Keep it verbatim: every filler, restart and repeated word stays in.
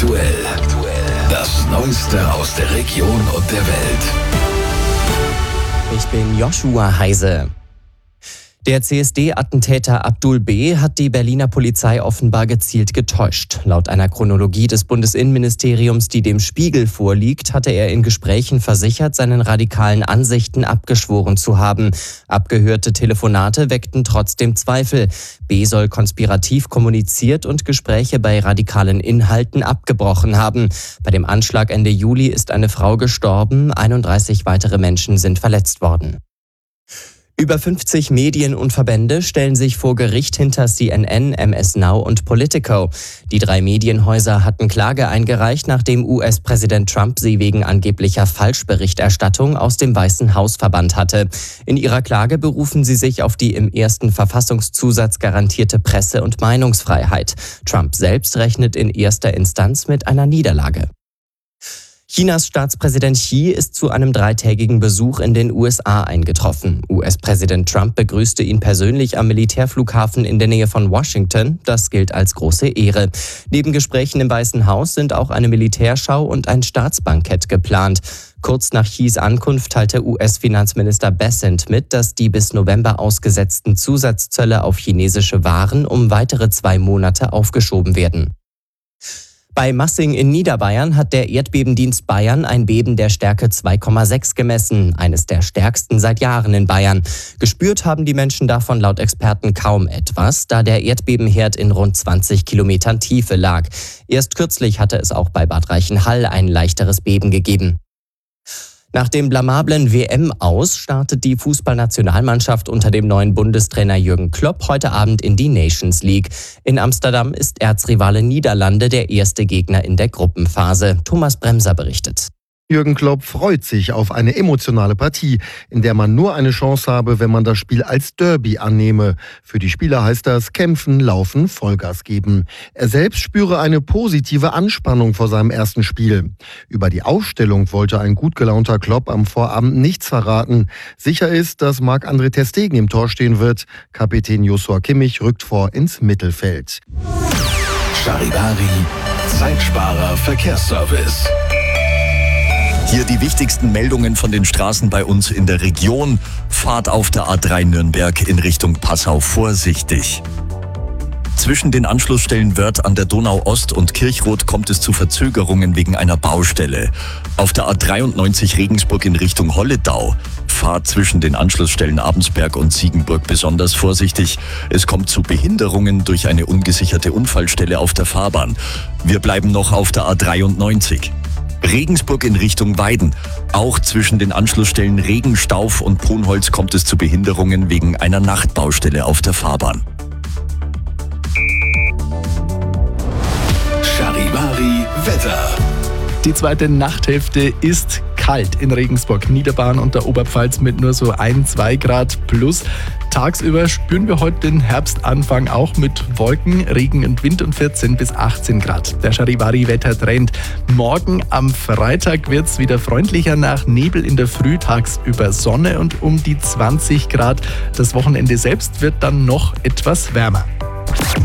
Aktuell. Das Neueste aus der Region und der Welt. Ich bin Joshua Heise. Der C S D-Attentäter Abdul B. hat die Berliner Polizei offenbar gezielt getäuscht. Laut einer Chronologie des Bundesinnenministeriums, die dem Spiegel vorliegt, hatte er in Gesprächen versichert, seinen radikalen Ansichten abgeschworen zu haben. Abgehörte Telefonate weckten trotzdem Zweifel. B. soll konspirativ kommuniziert und Gespräche bei radikalen Inhalten abgebrochen haben. Bei dem Anschlag Ende Juli ist eine Frau gestorben, einunddreißig weitere Menschen sind verletzt worden. Über fünfzig Medien und Verbände stellen sich vor Gericht hinter C N N, M S Now und Politico. Die drei Medienhäuser hatten Klage eingereicht, nachdem U S-Präsident Trump sie wegen angeblicher Falschberichterstattung aus dem Weißen Haus verbannt hatte. In ihrer Klage berufen sie sich auf die im ersten Verfassungszusatz garantierte Presse- und Meinungsfreiheit. Trump selbst rechnet in erster Instanz mit einer Niederlage. Chinas Staatspräsident Xi ist zu einem dreitägigen Besuch in den U S A eingetroffen. U S-Präsident Trump begrüßte ihn persönlich am Militärflughafen in der Nähe von Washington. Das gilt als große Ehre. Neben Gesprächen im Weißen Haus sind auch eine Militärschau und ein Staatsbankett geplant. Kurz nach Xis Ankunft teilte U S-Finanzminister Bessent mit, dass die bis November ausgesetzten Zusatzzölle auf chinesische Waren um weitere zwei Monate aufgeschoben werden. Bei Massing in Niederbayern hat der Erdbebendienst Bayern ein Beben der Stärke zwei Komma sechs gemessen, eines der stärksten seit Jahren in Bayern. Gespürt haben die Menschen davon laut Experten kaum etwas, da der Erdbebenherd in rund zwanzig Kilometern Tiefe lag. Erst kürzlich hatte es auch bei Bad Reichenhall ein leichteres Beben gegeben. Nach dem blamablen W M-Aus startet die Fußballnationalmannschaft unter dem neuen Bundestrainer Jürgen Klopp heute Abend in die Nations League. In Amsterdam ist Erzrivale Niederlande der erste Gegner in der Gruppenphase. Thomas Bremser berichtet. Jürgen Klopp freut sich auf eine emotionale Partie, in der man nur eine Chance habe, wenn man das Spiel als Derby annehme. Für die Spieler heißt das kämpfen, laufen, Vollgas geben. Er selbst spüre eine positive Anspannung vor seinem ersten Spiel. Über die Aufstellung wollte ein gut gelaunter Klopp am Vorabend nichts verraten. Sicher ist, dass Marc-André ter Stegen im Tor stehen wird. Kapitän Joshua Kimmich rückt vor ins Mittelfeld. Charivari, Zeitsparer Verkehrsservice. Hier die wichtigsten Meldungen von den Straßen bei uns in der Region. Fahrt auf der A drei Nürnberg in Richtung Passau vorsichtig. Zwischen den Anschlussstellen Wörth an der Donau-Ost und Kirchroth kommt es zu Verzögerungen wegen einer Baustelle. Auf der A dreiundneunzig Regensburg in Richtung Holledau. Fahrt zwischen den Anschlussstellen Abensberg und Ziegenburg besonders vorsichtig. Es kommt zu Behinderungen durch eine ungesicherte Unfallstelle auf der Fahrbahn. Wir bleiben noch auf der A dreiundneunzig. Regensburg in Richtung Weiden. Auch zwischen den Anschlussstellen Regenstauf und Ponholz kommt es zu Behinderungen wegen einer Nachtbaustelle auf der Fahrbahn. Charivari Wetter. Die zweite Nachthälfte ist kalt in Regensburg, Niederbayern und der Oberpfalz mit nur so ein, zwei Grad plus. Tagsüber spüren wir heute den Herbstanfang auch mit Wolken, Regen und Wind und vierzehn bis achtzehn Grad. Der Charivari-Wettertrend. Morgen am Freitag wird es wieder freundlicher nach Nebel in der Früh, tagsüber Sonne und um die zwanzig Grad. Das Wochenende selbst wird dann noch etwas wärmer.